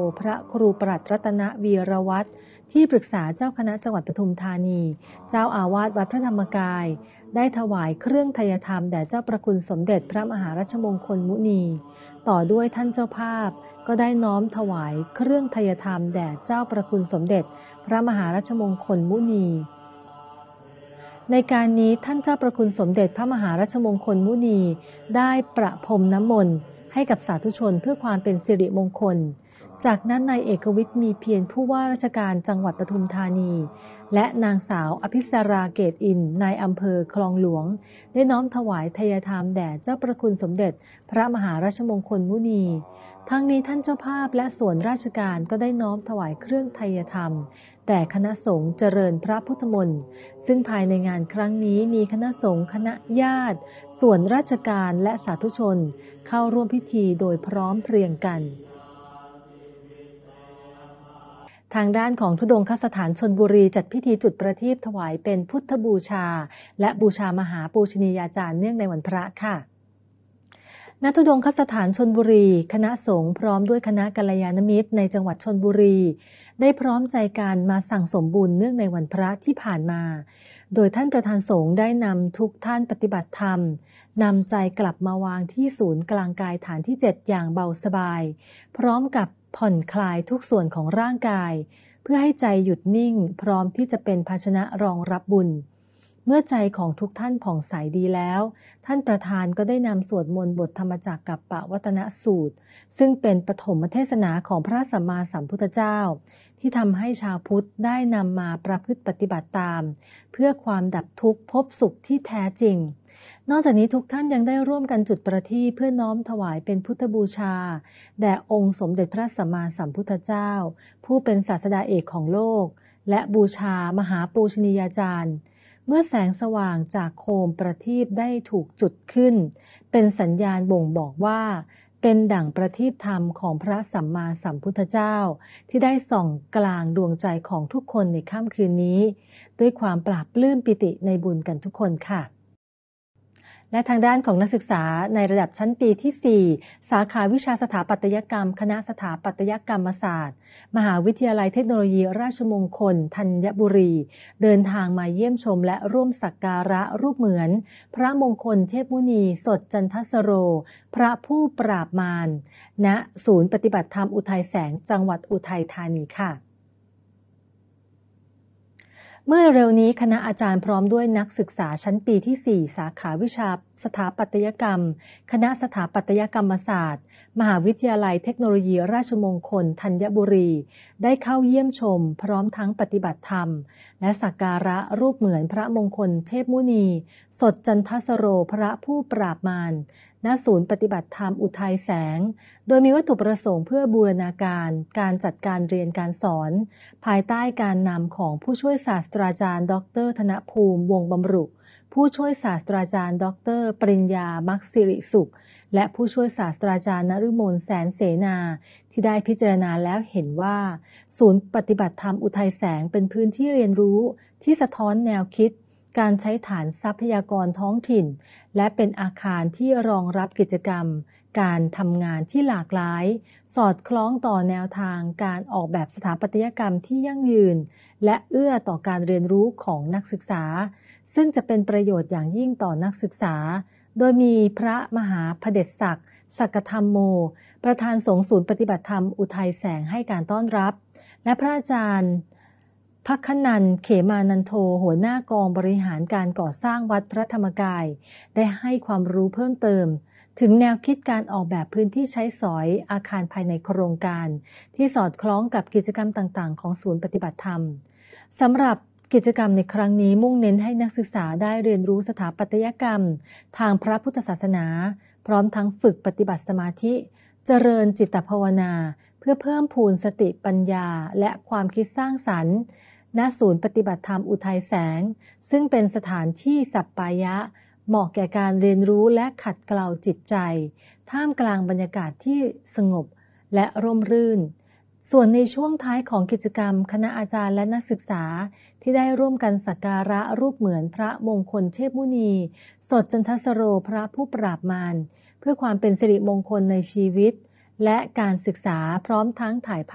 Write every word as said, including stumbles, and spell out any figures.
พระครูปรัตน์รัตนวีรวัฒน์ที่ปรึกษาเจ้าคณะจังหวัดปทุมธานีเจ้าอาวาสวัดพระธรรมกายได้ถวายเครื่องไทยธรรมแด่เจ้าประคุณสมเด็จพระมหารัชมงคลมุนีต่อด้วยท่านเจ้าภาพก็ได้น้อมถวายเครื่องไทยธรรมแด่เจ้าประคุณสมเด็จพระมหารัชมงคลมุนีในการนี้ท่านเจ้าประคุณสมเด็จพระมหารัชมงคลมุนีได้ประพรมน้ำมนต์ให้กับสาธุชนเพื่อความเป็นสิริมงคลจากนั้นนายเอกวิทย์มีเพียรผู้ว่าราชการจังหวัดปทุมธานีและนางสาวอภิสราเกตอินนายอำเภอคลองหลวงได้น้อมถวายไทยธรรมแด่เจ้าประคุณสมเด็จพระมหารัชมงคลมุนีทั้งนี้ท่านเจ้าภาพและส่วนราชการก็ได้น้อมถวายเครื่องไทยธรรมแต่คณะสงฆ์เจริญพระพุทธมนต์ซึ่งภายในงานครั้งนี้มีคณะสงฆ์คณะญาติส่วนราชการและสาธุชนเข้าร่วมพิธีโดยพร้อมเพรียงกันทางด้านของธุดงคสถานชลบุรีจัดพิธีจุดประทีปถวายเป็นพุทธบูชาและบูชามหาปูชนียาจารย์เนื่องในวันพระค่ะณธุดงคสถานชลบุรีคณะสงฆ์พร้อมด้วยคณะกัลยาณมิตรในจังหวัดชลบุรีได้พร้อมใจกันมาสั่งสมบุญเนื่องในวันพระที่ผ่านมาโดยท่านประธานสงฆ์ได้นำทุกท่านปฏิบัติธรรมนำใจกลับมาวางที่ศูนย์กลางกายฐานที่เจ็ดอย่างเบาสบายพร้อมกับผ่อนคลายทุกส่วนของร่างกายเพื่อให้ใจหยุดนิ่งพร้อมที่จะเป็นภาชนะรองรับบุญเมื่อใจของทุกท่านผ่องใสดีแล้วท่านประธานก็ได้นำสวดมนต์บทธรรมจักรกัปปวัตนสูตรซึ่งเป็นปฐมเทศนาของพระสัมมาสัมพุทธเจ้าที่ทำให้ชาวพุทธได้นำมาประพฤติปฏิบัติตามเพื่อความดับทุกข์พบสุขที่แท้จริงนอกจากนี้ทุกท่านยังได้ร่วมกันจุดประทีปเพื่อน้อมถวายเป็นพุทธบูชาแด่องค์สมเด็จพระสัมมาสัมพุทธเจ้าผู้เป็นศาสดาเอกของโลกและบูชามหาปูชนียาจารย์เมื่อแสงสว่างจากโคมประทีปได้ถูกจุดขึ้นเป็นสัญญาณบ่งบอกว่าเป็นดั่งประทีปธรรมของพระสัมมาสัมพุทธเจ้าที่ได้ส่องกลางดวงใจของทุกคนในค่ำคืนนี้ด้วยความปราบปลื้มปิติในบุญกันทุกคนค่ะและทางด้านของนักศึกษาในระดับชั้นปีที่สี่สาขาวิชาสถาปัตยกรรมคณะสถาปัตยกรรมศาสตร์มหาวิทยาลัยเทคโนโลยีราชมงคลธัญบุรีเดินทางมาเยี่ยมชมและร่วมสักการะรูปเหมือนพระมงคลเทพมุนีสดจันทสโรพระผู้ปราบมารณศูนย์ปฏิบัติธรรมอุทัยแสงจังหวัดอุทัยธานีค่ะเมื่อเร็วนี้คณะอาจารย์พร้อมด้วยนักศึกษาชั้นปีที่สี่สาขาวิชาสถาปัตยกรรมคณะสถาปัตยกรรมศาสตร์มหาวิทยาลัยเทคโนโลยีราชมงคลธัญบุรีได้เข้าเยี่ยมชมพร้อมทั้งปฏิบัติธรรมและสักการะรูปเหมือนพระมงคลเทพมุนีสดจันทสโรพระผู้ปราบมารณศูนย์ปฏิบัติธรรมอุทัยแสงโดยมีวัตถุประสงค์เพื่อบูรณาการการจัดการเรียนการสอนภายใต้การนำของผู้ช่วยศาสตราจารย์ดรธนภูมิวงศ์บำรุผู้ช่วยศาสตราจารย์ดรปริญญามักสิริสุขและผู้ช่วยศาสตราจารย์นฤมลแสนเสนาที่ได้พิจารณาแล้วเห็นว่าศูนย์ปฏิบัติธรรมอุทัยแสงเป็นพื้นที่เรียนรู้ที่สะท้อนแนวคิดการใช้ฐานทรัพยากรท้องถิ่นและเป็นอาคารที่รองรับกิจกรรมการทำงานที่หลากหลายสอดคล้องต่อแนวทางการออกแบบสถาปัตยกรรมที่ยั่งยืนและเอื้อต่อการเรียนรู้ของนักศึกษาซึ่งจะเป็นประโยชน์อย่างยิ่งต่อนักศึกษาโดยมีพระมหาเผด็จศักดิ์สักธรรมโมประธานสงฆ์ศูนย์ปฏิบัติธรรมอุทัยแสงให้การต้อนรับและพระอาจารย์ภัคนันท์เขมานันโทหัวหน้ากองบริหารการก่อสร้างวัดพระธรรมกายได้ให้ความรู้เพิ่มเติมถึงแนวคิดการออกแบบพื้นที่ใช้สอยอาคารภายในโครงการที่สอดคล้องกับกิจกรรมต่างๆของศูนย์ปฏิบัติธรรมสำหรับกิจกรรมในครั้งนี้มุ่งเน้นให้นักศึกษาได้เรียนรู้สถาปัตยกรรมทางพระพุทธศาสนาพร้อมทั้งฝึกปฏิบัติสมาธิเจริญจิตภาวนาเพื่อเพิ่มพูนสติปัญญาและความคิดสร้างสรรค์ณศูนย์ปฏิบัติธรรมอุทัยแสงซึ่งเป็นสถานที่สัปปายะเหมาะแก่การเรียนรู้และขัดเกลาจิตใจท่ามกลางบรรยากาศที่สงบและร่มรื่นส่วนในช่วงท้ายของกิจกรรมคณะอาจารย์และนักศึกษาที่ได้ร่วมกันสักการะรูปเหมือนพระมงคลเทพมุนีสดจันทสโรพระผู้ปราบมารเพื่อความเป็นสิริมงคลในชีวิตและการศึกษาพร้อมทั้งถ่ายภาพ